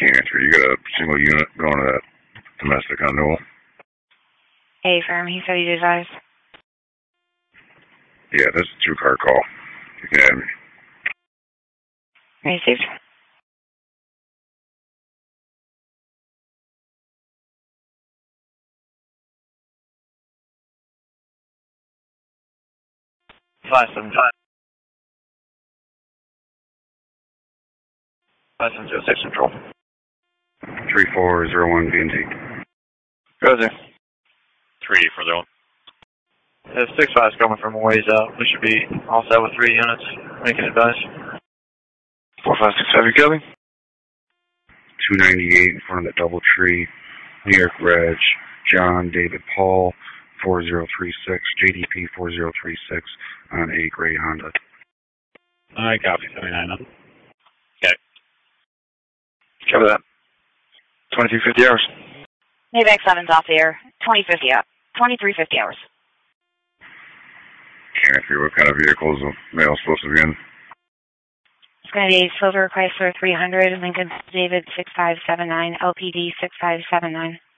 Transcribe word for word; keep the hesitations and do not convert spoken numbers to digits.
Can't answer. You got a single unit going to that domestic on Newell? A firm. He said he'd advise. Yeah, that's a two-car call. You can have me. Received. Five seven five. Five seven zero six control. Three four zero one B and T. Go there. Three for the one. The six five is coming from a ways out. We should be all set with three units. Making advice. Four five six five, you Kelly. Two ninety eight in front of the double tree. New York Reg. John David Paul. Four zero three six. J D P four zero three six on a gray Honda. All right, copy. seven nine nine. Okay. Cover that. Twenty-three fifty hours. Maybach seven's off the air. Twenty fifty up. Twenty-three fifty hours. Can't figure what kind of vehicles the mail's supposed to be in. It's going to be Silver Chrysler three hundred, Lincoln David six five seven nine, L P D six five seven nine.